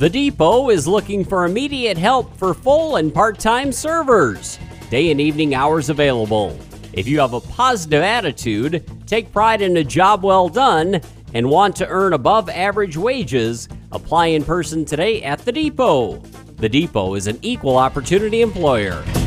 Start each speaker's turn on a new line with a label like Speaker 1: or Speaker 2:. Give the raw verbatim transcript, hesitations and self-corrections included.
Speaker 1: The Depot is looking for immediate help for full and part-time servers. Day and evening hours available. If you have a positive attitude, take pride in a job well done, and want to earn above average wages, apply in person today at The Depot. The Depot is an equal opportunity employer.